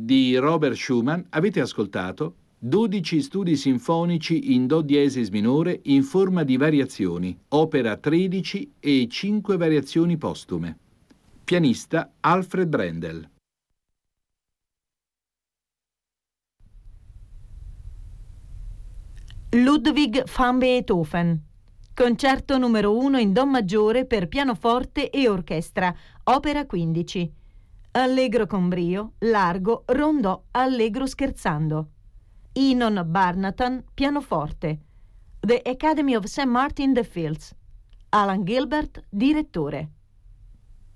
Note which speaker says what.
Speaker 1: di Robert Schumann avete ascoltato 12 studi sinfonici in Do diesis minore in forma di variazioni, opera 13 e 5 variazioni postume. Pianista Alfred Brendel.
Speaker 2: Ludwig van Beethoven. Concerto numero 1 in Do maggiore per pianoforte e orchestra, opera 15. Allegro con brio, largo, rondò, allegro scherzando. Inon Barnatan, pianoforte. The Academy of St. Martin the Fields. Alan Gilbert, direttore.